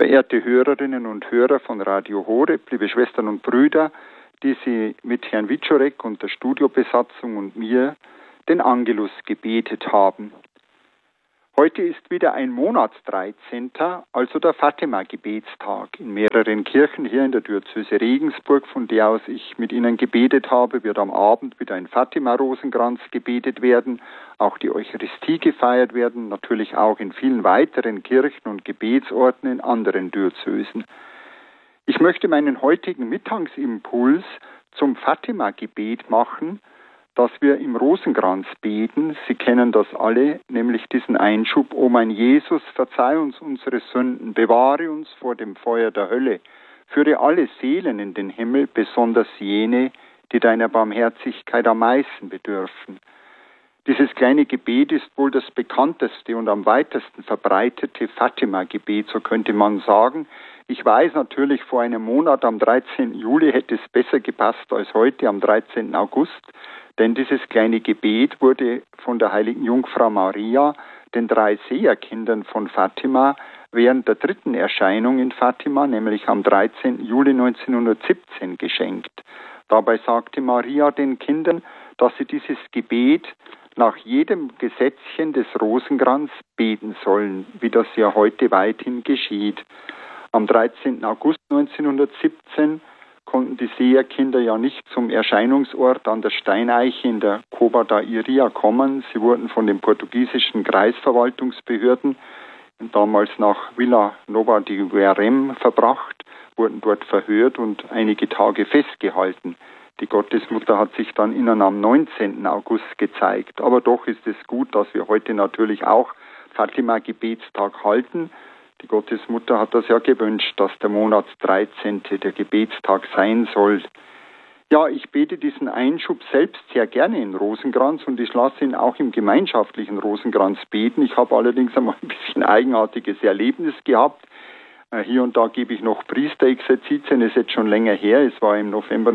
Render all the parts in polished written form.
Verehrte Hörerinnen und Hörer von Radio Horeb, liebe Schwestern und Brüder, die Sie mit Herrn Wiczorek und der Studiobesatzung und mir den Angelus gebetet haben. Heute ist wieder ein Monats-13., also der Fatima-Gebetstag. In mehreren Kirchen hier in der Diözese Regensburg, von der aus ich mit Ihnen gebetet habe, wird am Abend wieder ein Fatima-Rosenkranz gebetet werden, auch die Eucharistie gefeiert werden, natürlich auch in vielen weiteren Kirchen und Gebetsorten in anderen Diözesen. Ich möchte meinen heutigen Mittagsimpuls zum Fatima-Gebet machen, dass wir im Rosenkranz beten. Sie kennen das alle, nämlich diesen Einschub: O mein Jesus, verzeih uns unsere Sünden, bewahre uns vor dem Feuer der Hölle, führe alle Seelen in den Himmel, besonders jene, die deiner Barmherzigkeit am meisten bedürfen. Dieses kleine Gebet ist wohl das bekannteste und am weitesten verbreitete Fatima-Gebet, so könnte man sagen. Ich weiß natürlich, vor einem Monat am 13. Juli hätte es besser gepasst als heute am 13. August, denn dieses kleine Gebet wurde von der heiligen Jungfrau Maria, den 3 Seherkindern von Fatima, während der 3. Erscheinung in Fatima, nämlich am 13. Juli 1917, geschenkt. Dabei sagte Maria den Kindern, dass sie dieses Gebet nach jedem Gesetzchen des Rosenkranz beten sollen, wie das ja heute weithin geschieht. Am 13. August 1917 konnten die Seherkinder ja nicht zum Erscheinungsort an der Steineiche in der Cova da Iria kommen. Sie wurden von den portugiesischen Kreisverwaltungsbehörden damals nach Vila Nova de Guerrem verbracht, wurden dort verhört und einige Tage festgehalten. Die Gottesmutter hat sich dann ihnen am 19. August gezeigt. Aber doch ist es gut, dass wir heute natürlich auch Fatima-Gebetstag halten. Die Gottesmutter hat das ja gewünscht, dass der Monats 13. der Gebetstag sein soll. Ja, ich bete diesen Einschub selbst sehr gerne in Rosenkranz und ich lasse ihn auch im gemeinschaftlichen Rosenkranz beten. Ich habe allerdings einmal ein bisschen eigenartiges Erlebnis gehabt. Hier und da gebe ich noch Priesterexerzitien, ist jetzt schon länger her. Es war im November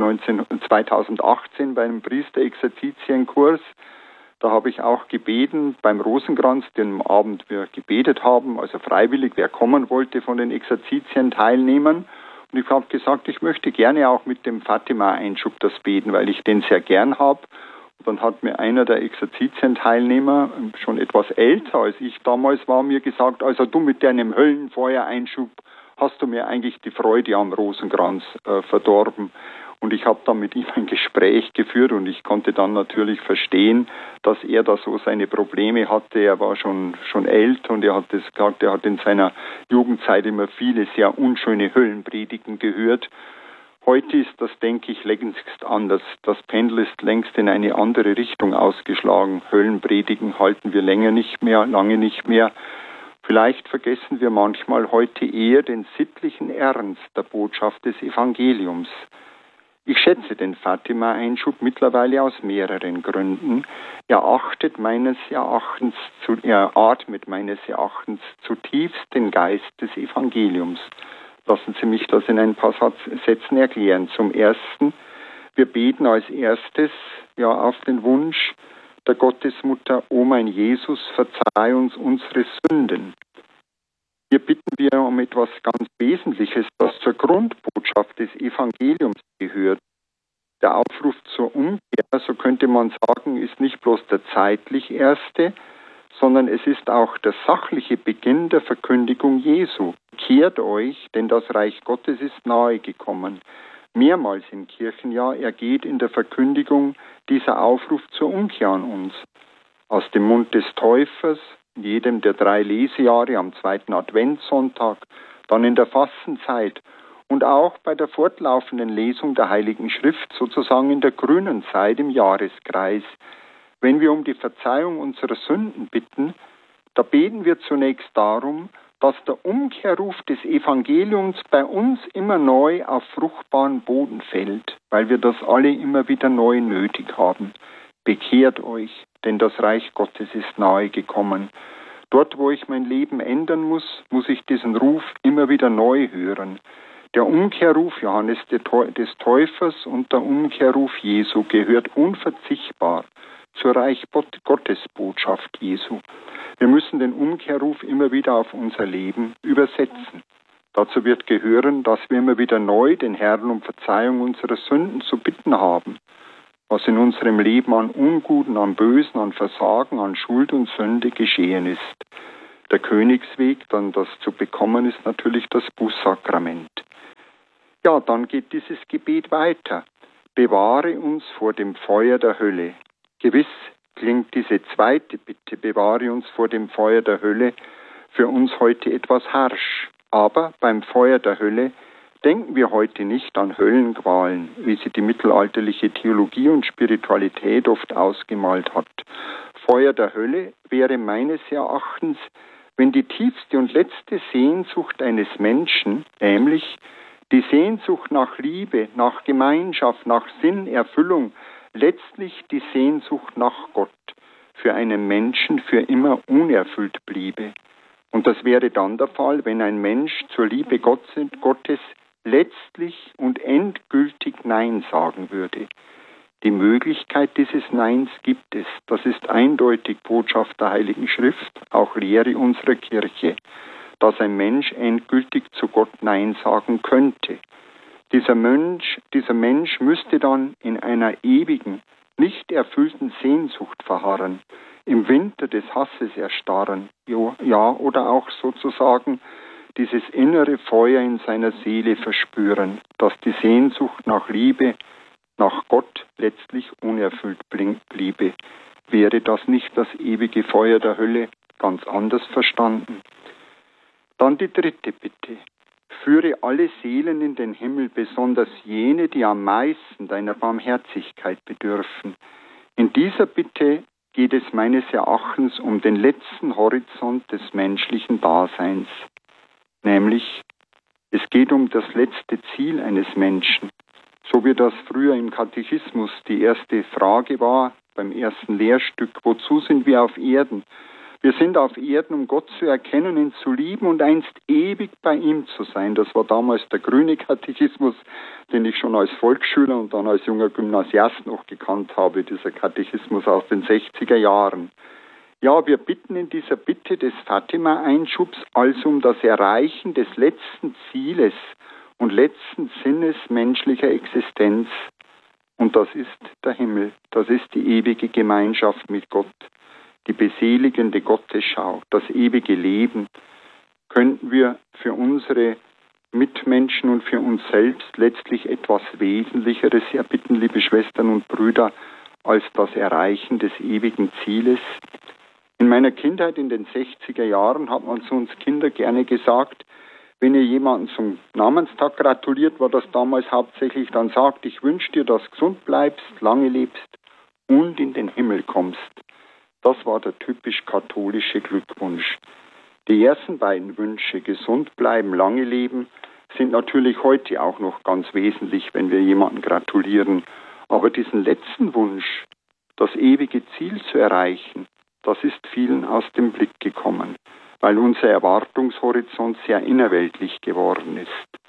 2018 bei einem Priesterexerzitienkurs. Da habe ich auch gebeten beim Rosenkranz, den Abend wir gebetet haben, also freiwillig, wer kommen wollte von den Exerzitien teilnehmen. Und ich habe gesagt, ich möchte gerne auch mit dem Fatima-Einschub das beten, weil ich den sehr gern habe. Und dann hat mir einer der Exerzitien-Teilnehmer, schon etwas älter als ich damals war, mir gesagt, also du mit deinem Höllenfeuer-Einschub hast du mir eigentlich die Freude am Rosenkranz verdorben. Und ich habe dann mit ihm ein Gespräch geführt und ich konnte dann natürlich verstehen, dass er da so seine Probleme hatte. Er war schon älter und er hat das gesagt, er hat in seiner Jugendzeit immer viele sehr unschöne Höllenpredigen gehört. Heute ist das, denke ich, längst anders. Das Pendel ist längst in eine andere Richtung ausgeschlagen. Höllenpredigen halten wir lange nicht mehr. Vielleicht vergessen wir manchmal heute eher den sittlichen Ernst der Botschaft des Evangeliums. Ich schätze den Fatima-Einschub mittlerweile aus mehreren Gründen. Er atmet meines Erachtens zutiefst den Geist des Evangeliums. Lassen Sie mich das in ein paar Sätzen erklären. Zum Ersten, wir beten als erstes auf den Wunsch der Gottesmutter: O mein Jesus, verzeih uns unsere Sünden. Hier bitten wir um etwas ganz Wesentliches, das zur Grundbotschaft des Evangeliums gehört. Der Aufruf zur Umkehr, so könnte man sagen, ist nicht bloß der zeitlich erste, sondern es ist auch der sachliche Beginn der Verkündigung Jesu. Kehrt euch, denn das Reich Gottes ist nahe gekommen. Mehrmals im Kirchenjahr ergeht in der Verkündigung dieser Aufruf zur Umkehr an uns. Aus dem Mund des Täufers, in jedem der 3 Lesejahre am 2. Adventssonntag, dann in der Fastenzeit und auch bei der fortlaufenden Lesung der Heiligen Schrift, sozusagen in der grünen Zeit im Jahreskreis. Wenn wir um die Verzeihung unserer Sünden bitten, da beten wir zunächst darum, dass der Umkehrruf des Evangeliums bei uns immer neu auf fruchtbaren Boden fällt, weil wir das alle immer wieder neu nötig haben. Bekehrt euch, denn das Reich Gottes ist nahe gekommen. Dort, wo ich mein Leben ändern muss ich diesen Ruf immer wieder neu hören. Der Umkehrruf Johannes des Täufers und der Umkehrruf Jesu gehört unverzichtbar zur Reich Gottes Botschaft Jesu. Wir müssen den Umkehrruf immer wieder auf unser Leben übersetzen. Dazu wird gehören, dass wir immer wieder neu den Herrn um Verzeihung unserer Sünden zu bitten haben, was in unserem Leben an Unguten, an Bösen, an Versagen, an Schuld und Sünde geschehen ist. Der Königsweg, dann das zu bekommen, ist natürlich das Bußsakrament. Ja, dann geht dieses Gebet weiter. Bewahre uns vor dem Feuer der Hölle. Gewiss klingt diese zweite Bitte, bewahre uns vor dem Feuer der Hölle, für uns heute etwas harsch. Aber beim Feuer der Hölle denken wir heute nicht an Höllenqualen, wie sie die mittelalterliche Theologie und Spiritualität oft ausgemalt hat. Feuer der Hölle wäre meines Erachtens, wenn die tiefste und letzte Sehnsucht eines Menschen, nämlich die Sehnsucht nach Liebe, nach Gemeinschaft, nach Sinn, Erfüllung, letztlich die Sehnsucht nach Gott, für einen Menschen für immer unerfüllt bliebe. Und das wäre dann der Fall, wenn ein Mensch zur Liebe Gottes letztlich und endgültig Nein sagen würde. Die Möglichkeit dieses Neins gibt es. Das ist eindeutig Botschaft der Heiligen Schrift, auch Lehre unserer Kirche, dass ein Mensch endgültig zu Gott Nein sagen könnte. Dieser Mensch müsste dann in einer ewigen, nicht erfüllten Sehnsucht verharren, im Winter des Hasses erstarren, ja, oder auch sozusagen dieses innere Feuer in seiner Seele verspüren, dass die Sehnsucht nach Liebe, nach Gott letztlich unerfüllt bliebe. Wäre das nicht das ewige Feuer der Hölle, ganz anders verstanden? Dann die dritte Bitte. Führe alle Seelen in den Himmel, besonders jene, die am meisten deiner Barmherzigkeit bedürfen. In dieser Bitte geht es meines Erachtens um den letzten Horizont des menschlichen Daseins. Nämlich, es geht um das letzte Ziel eines Menschen. So wie das früher im Katechismus die erste Frage war, beim ersten Lehrstück, wozu sind wir auf Erden? Wir sind auf Erden, um Gott zu erkennen, ihn zu lieben und einst ewig bei ihm zu sein. Das war damals der grüne Katechismus, den ich schon als Volksschüler und dann als junger Gymnasiast noch gekannt habe, dieser Katechismus aus den 60er Jahren. Ja, wir bitten in dieser Bitte des Fatima-Einschubs also um das Erreichen des letzten Zieles und letzten Sinnes menschlicher Existenz. Und das ist der Himmel, das ist die ewige Gemeinschaft mit Gott. Die beseligende Gottesschau, das ewige Leben, könnten wir für unsere Mitmenschen und für uns selbst letztlich etwas Wesentlicheres erbitten, liebe Schwestern und Brüder, als das Erreichen des ewigen Zieles. In meiner Kindheit in den 60er Jahren hat man zu uns Kinder gerne gesagt, wenn ihr jemanden zum Namenstag gratuliert, war das damals hauptsächlich, dann sagt, ich wünsche dir, dass du gesund bleibst, lange lebst und in den Himmel kommst. Das war der typisch katholische Glückwunsch. Die ersten beiden Wünsche, gesund bleiben, lange leben, sind natürlich heute auch noch ganz wesentlich, wenn wir jemanden gratulieren. Aber diesen letzten Wunsch, das ewige Ziel zu erreichen, das ist vielen aus dem Blick gekommen, weil unser Erwartungshorizont sehr innerweltlich geworden ist.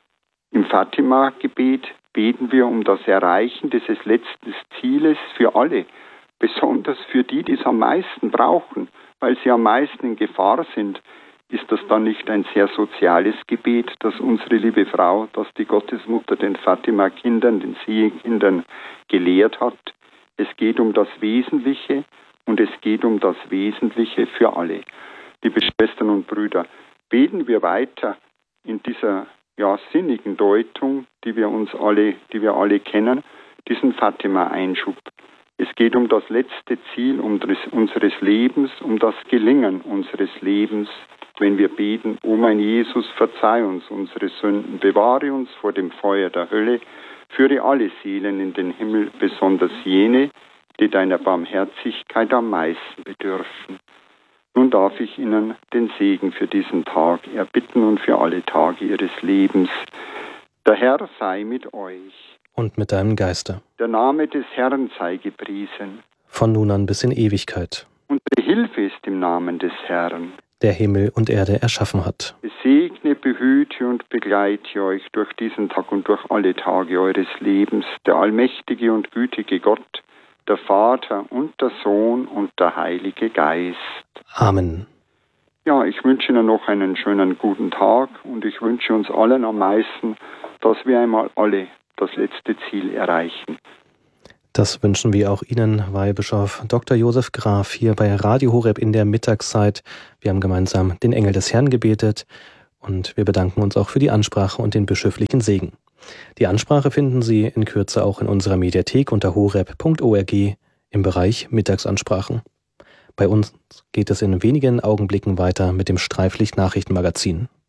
Im Fatima-Gebet beten wir um das Erreichen dieses letzten Zieles für alle, besonders für die, die es am meisten brauchen, weil sie am meisten in Gefahr sind. Ist das dann nicht ein sehr soziales Gebet, das unsere liebe Frau, das die Gottesmutter den Fatima-Kindern, den Sehenkindern gelehrt hat? Es geht um das Wesentliche und es geht um das Wesentliche für alle. Liebe Schwestern und Brüder, beten wir weiter in dieser sinnigen Deutung, die wir alle kennen, diesen Fatima-Einschub. Es geht um das letzte Ziel unseres Lebens, um das Gelingen unseres Lebens, wenn wir beten, o mein Jesus, verzeih uns unsere Sünden, bewahre uns vor dem Feuer der Hölle, führe alle Seelen in den Himmel, besonders jene, die deiner Barmherzigkeit am meisten bedürfen. Nun darf ich Ihnen den Segen für diesen Tag erbitten und für alle Tage Ihres Lebens. Der Herr sei mit euch. Und mit deinem Geiste. Der Name des Herrn sei gepriesen. Von nun an bis in Ewigkeit. Unsere Hilfe ist im Namen des Herrn, der Himmel und Erde erschaffen hat. Segne, behüte und begleite euch durch diesen Tag und durch alle Tage eures Lebens, der allmächtige und gütige Gott, der Vater und der Sohn und der Heilige Geist. Amen. Ja, ich wünsche Ihnen noch einen schönen guten Tag und ich wünsche uns allen am meisten, dass wir einmal alle das letzte Ziel erreichen. Das wünschen wir auch Ihnen, Weihbischof Dr. Josef Graf, hier bei Radio Horeb in der Mittagszeit. Wir haben gemeinsam den Engel des Herrn gebetet und wir bedanken uns auch für die Ansprache und den bischöflichen Segen. Die Ansprache finden Sie in Kürze auch in unserer Mediathek unter horeb.org im Bereich Mittagsansprachen. Bei uns geht es in wenigen Augenblicken weiter mit dem Streiflicht-Nachrichtenmagazin.